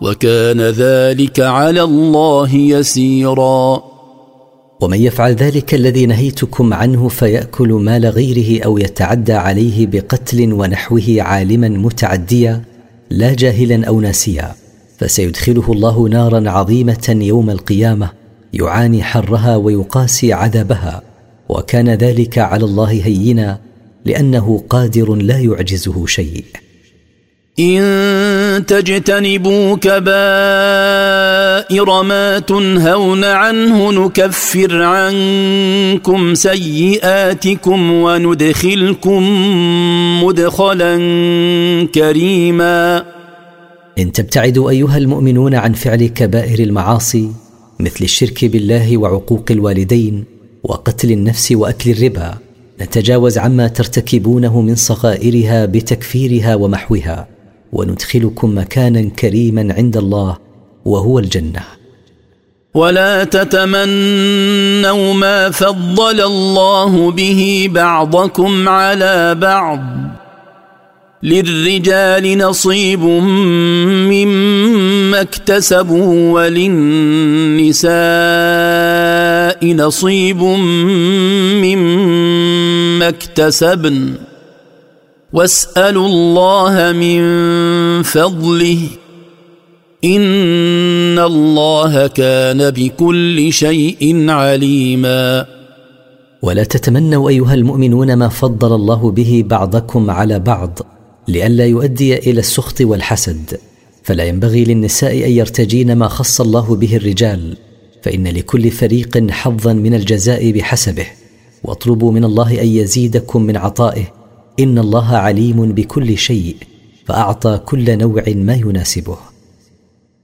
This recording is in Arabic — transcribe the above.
وكان ذلك على الله يسيرا. ومن يفعل ذلك الذي نهيتكم عنه فيأكل مال غيره أو يتعدى عليه بقتل ونحوه عالما متعديا لا جاهلا أو ناسيا فسيدخله الله نارا عظيمة يوم القيامة يعاني حرها ويقاسي عذابها، وكان ذلك على الله هينا لأنه قادر لا يعجزه شيء. إن تجتنبوا كبائر ما تنهون عنه نكفر عنكم سيئاتكم وندخلكم مدخلا كريما. إن تبتعدوا أيها المؤمنون عن فعل كبائر المعاصي مثل الشرك بالله وعقوق الوالدين وقتل النفس وأكل الربا، نتجاوز عما ترتكبونه من صغائرها بتكفيرها ومحوها، وندخلكم مكانا كريما عند الله وهو الجنة. ولا تتمنوا ما فضل الله به بعضكم على بعض، للرجال نصيب مما اكتسبوا وللنساء نصيب مما اكتسبن، واسألوا الله من فضله إن الله كان بكل شيء عليما. ولا تتمنوا أيها المؤمنون ما فضل الله به بعضكم على بعض لئلا يؤدي إلى السخط والحسد، فلا ينبغي للنساء أن يرتجين ما خص الله به الرجال، فإن لكل فريق حظا من الجزاء بحسبه، واطلبوا من الله أن يزيدكم من عطائه إن الله عليم بكل شيء، فأعطى كل نوع ما يناسبه.